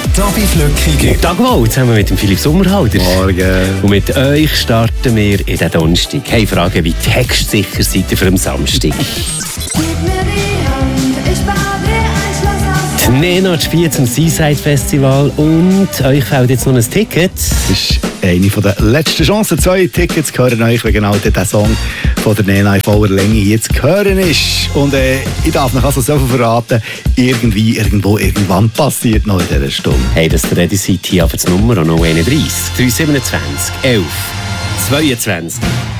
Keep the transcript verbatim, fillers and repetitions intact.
Tobi Flückiger. Tag wohl, zusammen mit dem Philipp Sommerhalder. Morgen. Und mit euch starten wir in den Donnerstag. Hey, Frage, wie textsicher seid ihr für den Samstag? Die Nena spielt zum Seaside Festival und euch fehlt jetzt noch ein Ticket. Das ist eine der letzten Chancen. Zwei Tickets gehören euch, weil genau der Song von der Nena in voller Länge hier zu hören ist. Und äh, ich darf noch also so viel verraten, irgendwie, irgendwo, irgendwann passiert noch in dieser Stunde. Hey, dass ihr ready seid, hier auf das Nummer null einunddreißig, drei siebenundzwanzig, elf, zweiundzwanzig.